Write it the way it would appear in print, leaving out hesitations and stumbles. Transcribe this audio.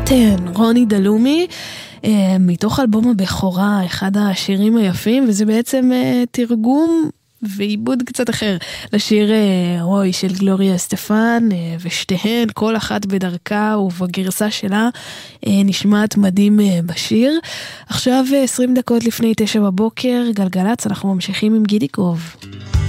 קפטן, רוני דלומי, מתוך אלבום הבכורה, אחד השירים היפים, וזה בעצם תרגום ועיבוד קצת אחר לשיר רוי של גלוריה סטפן, ושתיהן, כל אחת בדרכה ובגרסה שלה, נשמעת מדהים בשיר. עכשיו 20 דקות לפני 9 בבוקר, גלגלץ, אנחנו ממשיכים עם גידיקוב.